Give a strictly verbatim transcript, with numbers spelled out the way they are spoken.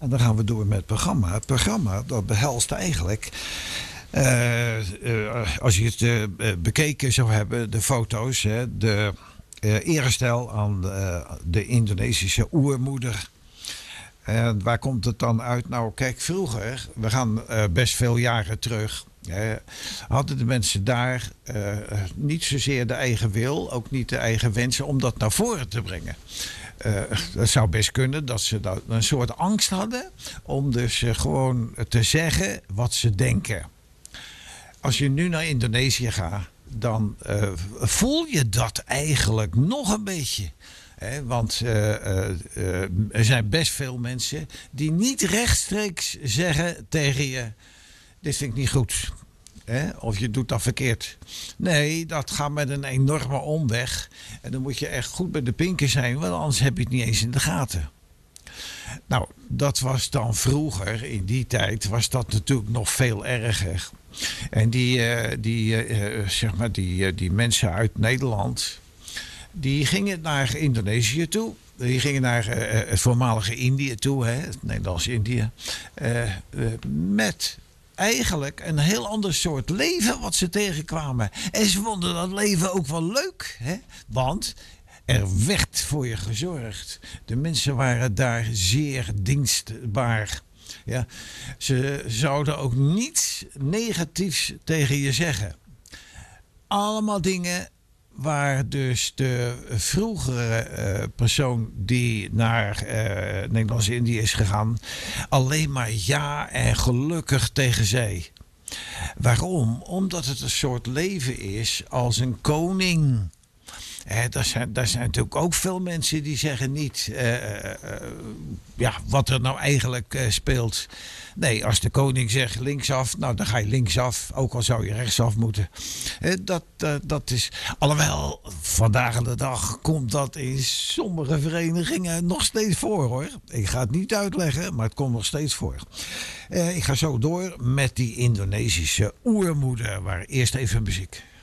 En dan gaan we door met het programma. Het programma dat behelst eigenlijk, uh, uh, als je het uh, bekeken zou hebben, de foto's, hè, de uh, erestel aan de, de Indonesische oermoeder. En waar komt het dan uit? Nou, kijk, vroeger, we gaan uh, best veel jaren terug, uh, hadden de mensen daar uh, niet zozeer de eigen wil, ook niet de eigen wensen, om dat naar voren te brengen. Uh, het zou best kunnen dat ze dat een soort angst hadden om dus uh, gewoon te zeggen wat ze denken. Als je nu naar Indonesië gaat, dan uh, voel je dat eigenlijk nog een beetje. He, want uh, uh, uh, er zijn best veel mensen die niet rechtstreeks zeggen tegen je: dit vind ik niet goed. He, of je doet dat verkeerd. Nee, dat gaat met een enorme omweg. En dan moet je echt goed bij de pinken zijn, want anders heb je het niet eens in de gaten. Nou, dat was dan vroeger, in die tijd, was dat natuurlijk nog veel erger. En die, uh, die, uh, zeg maar die, uh, die mensen uit Nederland, die gingen naar Indonesië toe. Die gingen naar uh, het voormalige Indië toe, hè, het Nederlands-Indië. Uh, uh, met eigenlijk een heel ander soort leven wat ze tegenkwamen. En ze vonden dat leven ook wel leuk. Hè? Want er werd voor je gezorgd. De mensen waren daar zeer dienstbaar. Ja? Ze zouden ook niets negatiefs tegen je zeggen. Allemaal dingen waar dus de vroegere uh, persoon die naar uh, Nederlands-Indië is gegaan alleen maar ja en gelukkig tegen zei. Waarom? Omdat het een soort leven is als een koning. He, daar, zijn, daar zijn natuurlijk ook veel mensen die zeggen niet uh, uh, ja, wat er nou eigenlijk uh, speelt. Nee, als de koning zegt linksaf, nou dan ga je linksaf, ook al zou je rechtsaf moeten. He, dat, uh, dat is, alhoewel, vandaag de dag komt dat in sommige verenigingen nog steeds voor, hoor. Ik ga het niet uitleggen, maar het komt nog steeds voor. Uh, ik ga zo door met die Indonesische oermoeder, waar eerst even muziek.